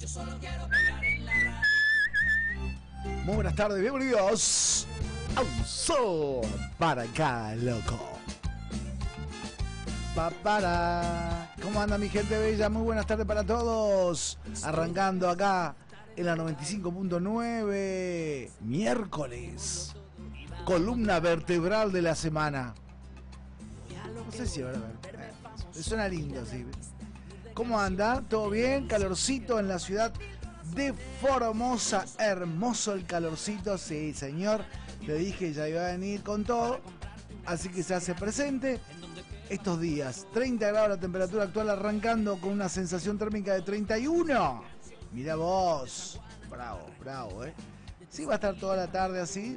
Muy buenas tardes, bienvenidos a un son para acá, loco. Para. ¿Cómo anda mi gente bella? Muy buenas tardes para todos. Arrancando acá en la 95.9, miércoles. Columna vertebral de la semana. No sé si ahora suena lindo, sí. ¿Cómo anda? ¿Todo bien? Calorcito en la ciudad de Formosa. Hermoso el calorcito, sí, señor. Le dije ya iba a venir con todo, así que se hace presente. Estos días, 30 grados la temperatura actual, arrancando con una sensación térmica de 31. Mirá vos. Bravo, bravo, Sí, va a estar toda la tarde así.